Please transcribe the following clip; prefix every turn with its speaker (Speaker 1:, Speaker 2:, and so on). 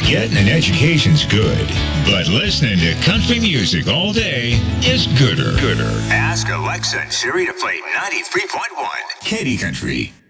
Speaker 1: Getting an education's good, but listening to country music all day is gooder.
Speaker 2: Ask Alexa and Siri to play 93.1
Speaker 1: Katy Country.